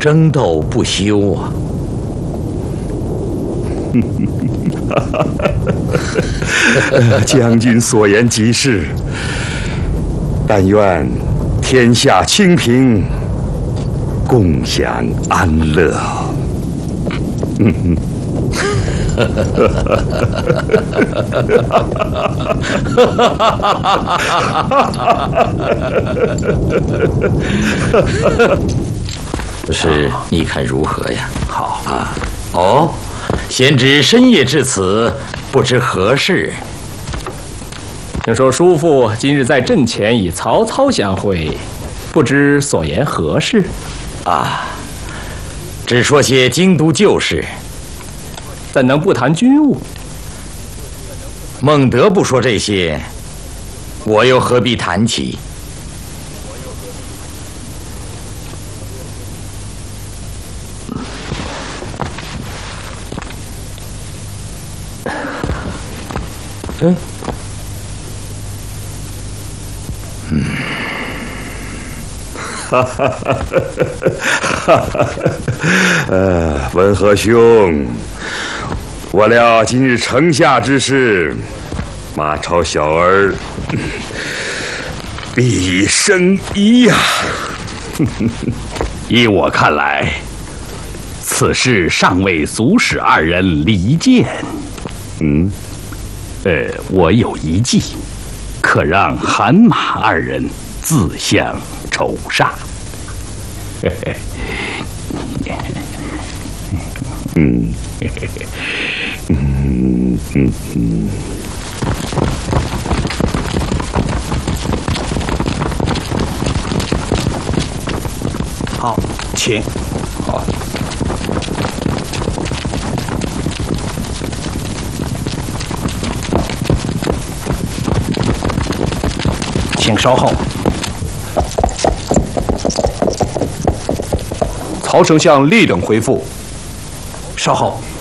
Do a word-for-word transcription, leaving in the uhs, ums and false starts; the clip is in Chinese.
争斗不休啊！ 将军所言极是，但愿天下清平，共享安乐。嗯嗯。 不是，你看如何呀？ 好啊。哦，贤侄深夜至此，不知何事。 听说叔父今日在阵前与曹操相会，不知所言何事？ 啊，只说些京都旧事。 怎能不谈军务？ 孟德不说这些，我又何必谈起？嗯嗯， 哈哈哈哈哈！呃，文和兄，我料今日城下之事，马超小儿必已生疑呀。 依我看来，此事尚未足使二人离间。 嗯， 呃，我有一计，可让韩马二人自相仇杀。嘿嘿， 嗯，嗯嗯嗯。 好，请。 好。 请稍后。 曹丞相立等回复。 稍后。